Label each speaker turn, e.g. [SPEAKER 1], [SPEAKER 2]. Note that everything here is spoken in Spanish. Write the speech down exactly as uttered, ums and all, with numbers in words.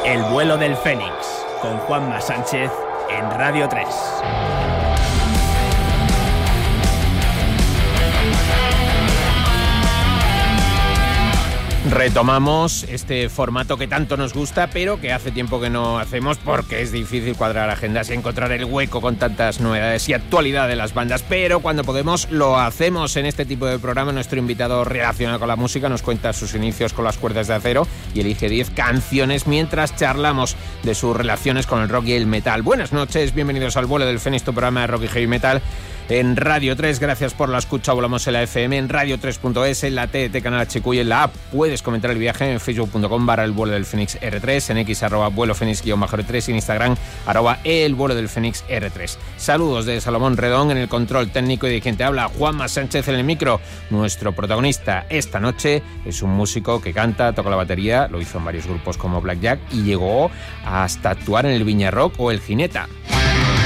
[SPEAKER 1] El vuelo del Fénix, con Juanma Sánchez en Radio tres. Retomamos este formato que tanto nos gusta, pero que hace tiempo que no hacemos porque es difícil cuadrar agendas y encontrar el hueco con tantas novedades y actualidad de las bandas. Pero cuando podemos, lo hacemos en este tipo de programa. Nuestro invitado relacionado con la música nos cuenta sus inicios con las cuerdas de acero y elige diez canciones mientras charlamos de sus relaciones con el rock y el metal. Buenas noches, bienvenidos al vuelo del Fénix, tu programa de rock y heavy metal en Radio tres. Gracias por la escucha. Volamos en la F M, en radio tres punto es, en la T T Canal H Q y en la app. Puedes comentar el viaje en facebook punto com barra el vuelo del Fénix R tres, en X arroba vuelo Fénix guión bajo R tres y en Instagram arroba el vuelo del Fénix R tres. Saludos de Salomón Redón en el control técnico y de quien te habla, Juanma Sánchez en el micro. Nuestro protagonista esta noche es un músico que canta, toca la batería, lo hizo en varios grupos como Blackjack y llegó hasta actuar en el Viña Rock o el Gineta.